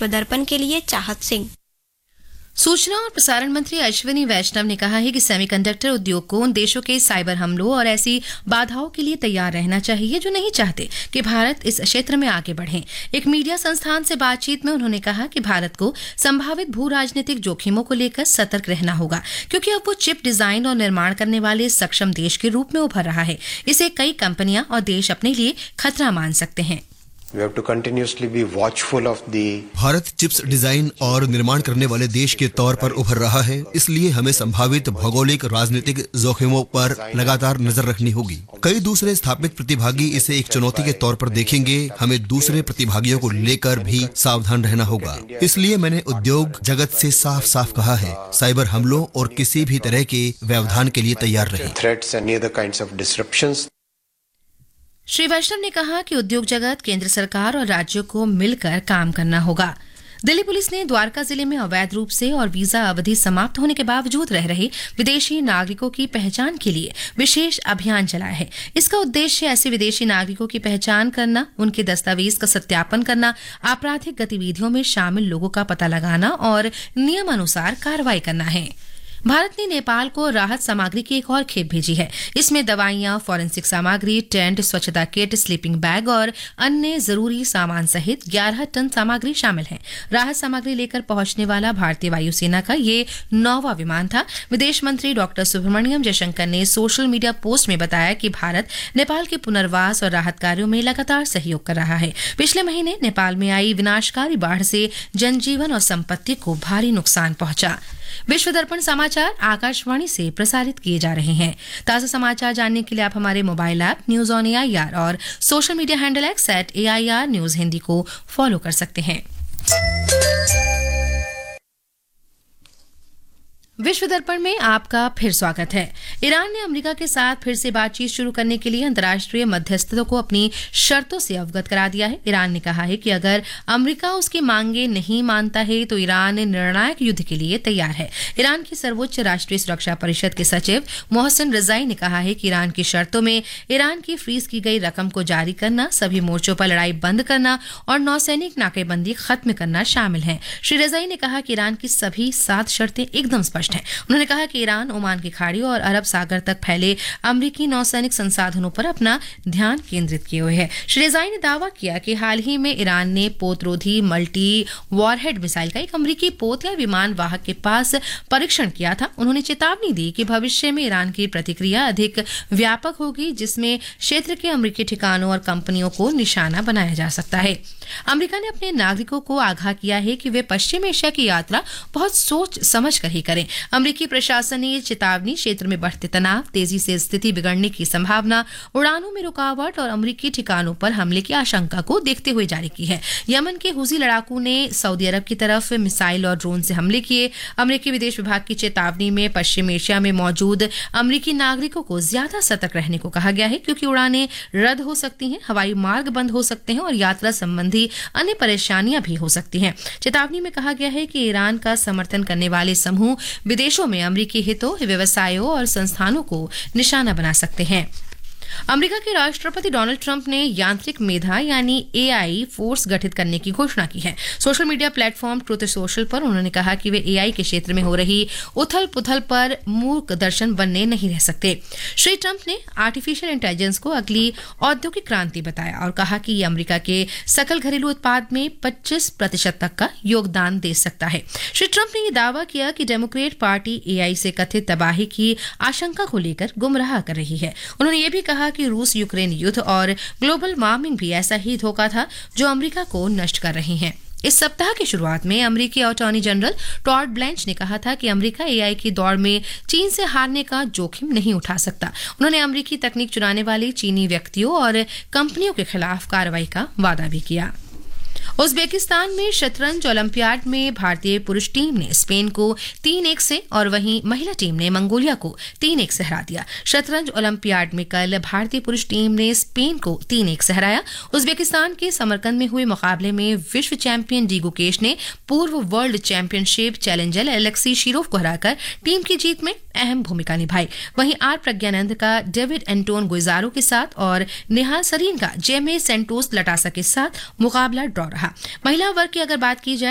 विश्व दर्पण के लिए चाहत सिंह। सूचना और प्रसारण मंत्री अश्विनी वैष्णव ने कहा है कि सेमीकंडक्टर उद्योग को उन देशों के साइबर हमलों और ऐसी बाधाओं के लिए तैयार रहना चाहिए जो नहीं चाहते कि भारत इस क्षेत्र में आगे बढ़े। एक मीडिया संस्थान से बातचीत में उन्होंने कहा कि भारत को संभावित भू राजनीतिक जोखिमों को लेकर सतर्क रहना होगा, क्योंकि अब वो चिप डिजाइन और निर्माण करने वाले सक्षम देश के रूप में उभर रहा है। इसे कई कंपनियां और देश अपने लिए खतरा मान सकते हैं। We have to continuously be watchful of the Bharat chips design और निर्माण करने वाले देश के तौर पर उभर रहा है, इसलिए हमें संभावित भौगोलिक राजनीतिक जोखिमों पर लगातार नजर रखनी होगी। कई दूसरे स्थापित प्रतिभागी इसे एक चुनौती के तौर पर देखेंगे। हमें दूसरे प्रतिभागियों को लेकर भी सावधान रहना होगा। इसलिए मैंने उद्योग जगत से साफ साफ कहा है, साइबर हमलों और किसी भी तरह के व्यवधान के लिए तैयार रहें। threats and other kinds of disruptions. Shri वैष्णव ने कहा कि उद्योग जगत, केंद्र सरकार और राज्यों को मिलकर काम करना होगा। दिल्ली पुलिस ने द्वारका जिले में अवैध रूप से और वीजा अवधि समाप्त होने के बावजूद रह रहे विदेशी नागरिकों की पहचान के लिए विशेष अभियान चलाया है। इसका उद्देश्य ऐसे विदेशी नागरिकों की पहचान करना, उनके दस्तावेज का सत्यापन करना, आपराधिक गतिविधियों में शामिल लोगों का पता लगाना और नियमानुसार कार्रवाई करना है। भारत ने नेपाल को राहत सामग्री की एक और खेप भेजी है। इसमें दवाइयां, फॉरेंसिक सामग्री, टेंट, स्वच्छता किट, स्लीपिंग बैग और अन्य जरूरी सामान सहित 11 टन सामग्री शामिल है। राहत सामग्री लेकर पहुंचने वाला भारतीय वायुसेना का ये 9वां विमान था। विदेश मंत्री डॉक्टर सुब्रमण्यम जयशंकर ने सोशल मीडिया पोस्ट में बताया कि भारत नेपाल के पुनर्वास और राहत कार्यों में लगातार सहयोग कर रहा है। पिछले महीने नेपाल में आई विनाशकारी बाढ़ से जनजीवन और संपत्ति को भारी नुकसान पहुंचा। विश्व दर्पण समाचार आकाशवाणी से प्रसारित किए जा रहे हैं। ताजा समाचार जानने के लिए आप हमारे mobile app news on AIR और social media handle @AIR news Hindi को फॉलो कर सकते हैं। विश्व दर्पण में आपका फिर स्वागत है। ईरान ने अमेरिका के साथ फिर से बातचीत शुरू करने के लिए अंतर्राष्ट्रीय मध्यस्थता को अपनी शर्तों से अवगत करा दिया है। ईरान ने कहा है कि अगर अमेरिका उसकी मांगे नहीं मानता है तो ईरान निर्णायक युद्ध के लिए तैयार है। ईरान की सर्वोच्च राष्ट्रीय सुरक्षा परिषद के सचिव मोहसिन रजाई ने कहा है कि ईरान की शर्तों में ईरान की फ्रीज की गई रकम को जारी करना, सभी मोर्चों पर लड़ाई बंद करना और नौसैनिक नाकेबंदी खत्म करना शामिल है। श्री रजाई ने कहा कि ईरान की सभी 7 शर्तें एकदम स्पष्ट है। उन्होंने कहा कि ईरान ओमान की खाड़ी और अरब सागर तक फैले अमेरिकी नौसैनिक संसाधनों पर अपना ध्यान केंद्रित किए हुए है। श्री रजाई ने दावा किया कि हाल ही में ईरान ने पोतरोधी मल्टी वॉरहेड मिसाइल का एक अमेरिकी पोत या विमान वाहक के पास परीक्षण किया था। उन्होंने चेतावनी दी कि भविष्य में ईरान की प्रतिक्रिया अधिक व्यापक होगी, जिसमें क्षेत्र के अमेरिकी ठिकानों और कंपनियों को निशाना बनाया जा सकता है। अमेरिका ने अपने नागरिकों को आगाह किया है कि वे पश्चिम एशिया की यात्रा बहुत सोच समझ कर ही करें। अमेरिकी प्रशासन ने चेतावनी, क्षेत्र में बढ़ते तनाव, तेजी से स्थिति बिगड़ने की संभावना, उड़ानों में रुकावट और अमेरिकी ठिकानों पर हमले की आशंका को देखते हुए जारी की है। यमन के हुजी लड़ाकू ने सऊदी अरब की तरफ मिसाइल और ड्रोन से हमले किए। अमेरिकी विदेश विभाग की चेतावनी में पश्चिम एशिया में मौजूद अमेरिकी नागरिकों को ज्यादा सतर्क रहने को कहा गया है, क्योंकि उड़ानें रद्द हो सकती हैं, हवाई मार्ग बंद हो सकते हैं और यात्रा संबंधी अन्य परेशानियां भी हो सकती हैं। चेतावनी में कहा गया है कि ईरान का समर्थन करने वाले समूह विदेशों में अमेरिकी हितों, व्यवसायों और संस्थानों को निशाना बना सकते हैं। अमेरिका के राष्ट्रपति डोनाल्ड ट्रंप ने यांत्रिक मेधा यानी AI फोर्स गठित करने की घोषणा की है। Social media platform truth social पर उन्होंने कहा कि वे AI के क्षेत्र में हो रही उथल पुथल पर मूक दर्शन बनने नहीं रह सकते। श्री ट्रंप ने आर्टिफिशियल इंटेलिजेंस को अगली औद्योगिक क्रांति बताया और कहा कि ये अमेरिका के सकल घरेलू उत्पाद में 25% तक का योगदान दे सकता है। श्री ट्रंप ने यह दावा किया कि डेमोक्रेट पार्टी AI से कथित तबाही की आशंका को लेकर गुमराह कर रही है। उन्होंने ये भी कहा कि रूस यूक्रेन युद्ध और ग्लोबल वार्मिंग भी ऐसा ही धोखा था जो अमेरिका को नष्ट कर रही है। इस सप्ताह की शुरुआत में अमेरिकी अटॉर्नी जनरल टॉड ब्लैंच ने कहा था कि अमेरिका AI की दौड़ में चीन से हारने का जोखिम नहीं उठा सकता। उन्होंने अमेरिकी तकनीक चुराने वाले चीनी व्यक्तियों और कंपनियों के खिलाफ कार्रवाई का वादा भी किया। उज्बेकिस्तान में शतरंज ओलंपियाड में भारतीय पुरुष टीम ने स्पेन को 3-1 से और वहीं महिला टीम ने मंगोलिया को 3-1 से हरा दिया। शतरंज ओलंपियाड में कल भारतीय पुरुष टीम ने स्पेन को 3-1 से हराया। उज्बेकिस्तान के समरकंद में हुए मुकाबले में विश्व चैंपियन डी गुकेश ने पूर्व world championship challenger Alexei Shirov को हराकर टीम की जीत में अहम भूमिका निभाई। वहीं आर प्रज्ञानंद का डेविड एंटोन गुइजारो के साथ और निहाल सरीन का जेमे सेंटोस लटासा के साथ मुकाबला ड्रॉ रहा। महिला वर्ग की अगर बात की जाए